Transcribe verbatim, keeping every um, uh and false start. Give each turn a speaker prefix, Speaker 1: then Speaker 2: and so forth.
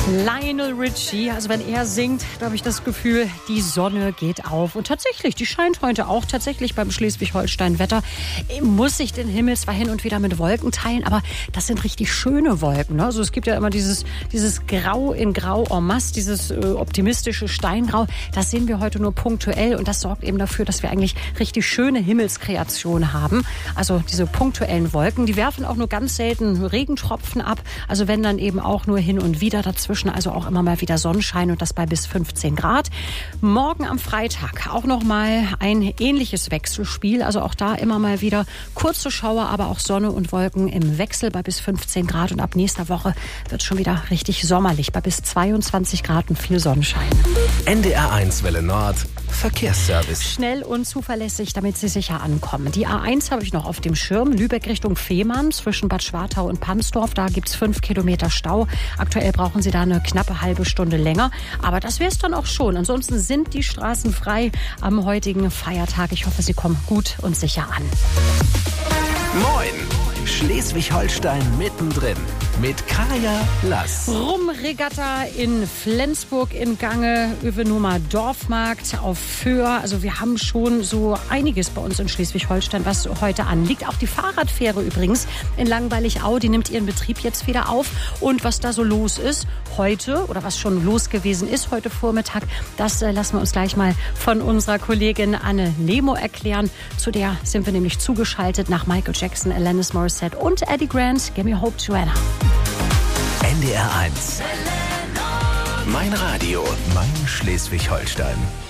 Speaker 1: Lionel Richie, also wenn er singt, da habe ich das Gefühl, die Sonne geht auf. Und tatsächlich, die scheint heute auch tatsächlich beim Schleswig-Holstein-Wetter. Muss sich den Himmel zwar hin und wieder mit Wolken teilen, aber das sind richtig schöne Wolken. Ne? Also es gibt ja immer dieses, dieses Grau in Grau en masse, dieses äh, optimistische Steingrau. Das sehen wir heute nur punktuell und das sorgt eben dafür, dass wir eigentlich richtig schöne Himmelskreationen haben. Also diese punktuellen Wolken, die werfen auch nur ganz selten Regentropfen ab. Also wenn dann eben auch nur hin und wieder dazwischen. Also auch immer mal wieder Sonnenschein und das bei bis fünfzehn Grad. Morgen am Freitag auch noch mal ein ähnliches Wechselspiel. Also auch da immer mal wieder kurze Schauer, aber auch Sonne und Wolken im Wechsel bei bis fünfzehn Grad. Und ab nächster Woche wird es schon wieder richtig sommerlich bei bis zweiundzwanzig Grad und viel Sonnenschein.
Speaker 2: N D R eins Welle Nord Verkehrsservice.
Speaker 1: Schnell und zuverlässig, damit Sie sicher ankommen. Die A eins habe ich noch auf dem Schirm. Lübeck Richtung Fehmarn zwischen Bad Schwartau und Pansdorf. Da gibt es fünf Kilometer Stau. Aktuell brauchen Sie da eine knappe halbe Stunde länger. Aber das wäre es dann auch schon. Ansonsten sind die Straßen frei am heutigen Feiertag. Ich hoffe, Sie kommen gut und sicher an.
Speaker 2: Moin! Schleswig-Holstein mittendrin mit Kaya Lass.
Speaker 1: Rumregatta in Flensburg in Gange, Övenumer Dorfmarkt auf Föhr. Also wir haben schon so einiges bei uns in Schleswig-Holstein, was heute anliegt. Auch die Fahrradfähre übrigens in Langweilig-Au, die nimmt ihren Betrieb jetzt wieder auf. Und was da so los ist heute oder was schon los gewesen ist heute Vormittag, das äh, lassen wir uns gleich mal von unserer Kollegin Anne Nemo erklären. Zu der sind wir nämlich zugeschaltet nach Michael Jackson, Alanis Morissette und Eddie Grant. Give me hope, Joanna.
Speaker 2: N D R eins. Mein Radio, mein Schleswig-Holstein.